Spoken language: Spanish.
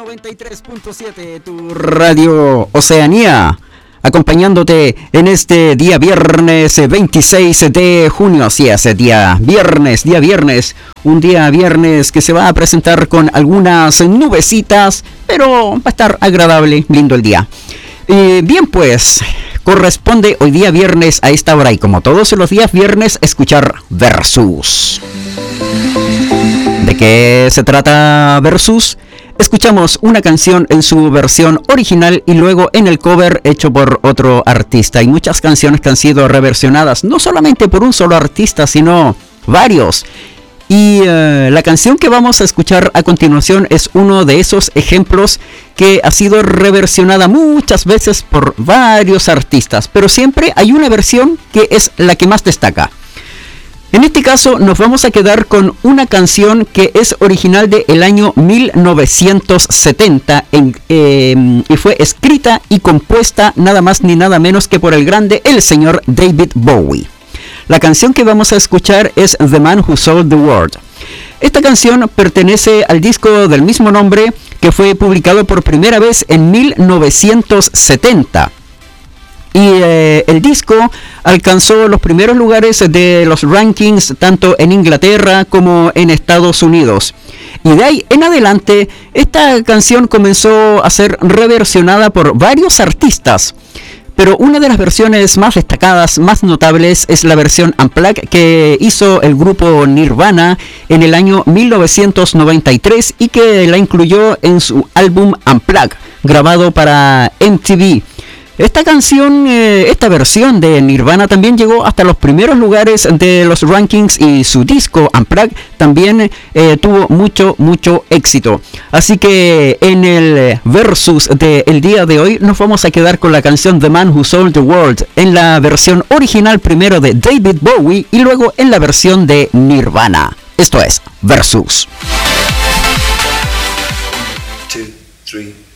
93.7, tu radio Oceanía, acompañándote en este día viernes 26 de junio. Así es, día viernes, un día viernes que se va a presentar con algunas nubecitas, pero va a estar agradable, lindo el día. Bien, pues, corresponde hoy día viernes a esta hora y como todos los días viernes, escuchar Versus. ¿De qué se trata Versus? Escuchamos una canción en su versión original y luego en el cover hecho por otro artista. Hay muchas canciones que han sido reversionadas, no solamente por un solo artista, sino varios. Y la canción que vamos a escuchar a continuación es uno de esos ejemplos que ha sido reversionada muchas veces por varios artistas, pero siempre hay una versión que es la que más destaca. En este caso nos vamos a quedar con una canción que es original del año 1970 y fue escrita y compuesta nada más ni nada menos que por el grande, el señor David Bowie. La canción que vamos a escuchar es The Man Who Sold the World. Esta canción pertenece al disco del mismo nombre que fue publicado por primera vez en 1970. Y el disco alcanzó los primeros lugares de los rankings tanto en Inglaterra como en Estados Unidos. Y de ahí en adelante, esta canción comenzó a ser reversionada por varios artistas. Pero una de las versiones más destacadas, más notables, es la versión Unplugged que hizo el grupo Nirvana en el año 1993 y que la incluyó en su álbum Unplugged, grabado para MTV. Esta canción, esta versión de Nirvana también llegó hasta los primeros lugares de los rankings y su disco Unplugged también tuvo mucho éxito. Así que en el versus del día de hoy nos vamos a quedar con la canción The Man Who Sold the World en la versión original primero de David Bowie y luego en la versión de Nirvana. Esto es Versus. 1, 2, 3